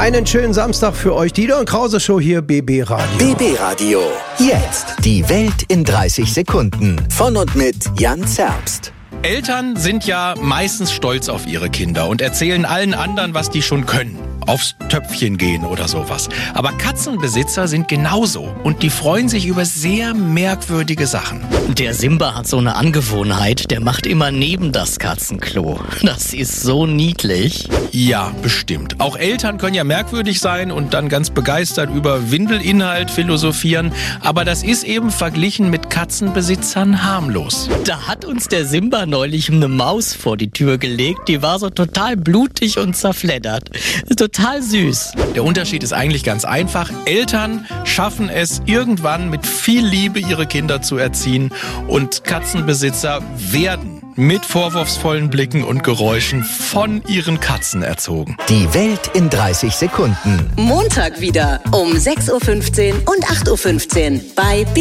Einen schönen Samstag für euch. Die Dieter Krause Show hier, BB Radio. BB Radio. Jetzt die Welt in 30 Sekunden. Von und mit Jan Zerbst. Eltern sind ja meistens stolz auf ihre Kinder und erzählen allen anderen, was die schon können. Aufs Töpfchen gehen oder sowas. Aber Katzenbesitzer sind genauso und die freuen sich über sehr merkwürdige Sachen. Der Simba hat so eine Angewohnheit, der macht immer neben das Katzenklo. Das ist so niedlich. Ja, bestimmt. Auch Eltern können ja merkwürdig sein und dann ganz begeistert über Windelinhalt philosophieren. Aber das ist eben verglichen mit Katzenbesitzern harmlos. Da hat uns der Simba neulich eine Maus vor die Tür gelegt. Die war so total blutig und zerfleddert. Total süß. Der Unterschied ist eigentlich ganz einfach. Eltern schaffen es irgendwann mit viel Liebe ihre Kinder zu erziehen und Katzenbesitzer werden mit vorwurfsvollen Blicken und Geräuschen von ihren Katzen erzogen. Die Welt in 30 Sekunden. Montag wieder um 6.15 Uhr und 8.15 Uhr bei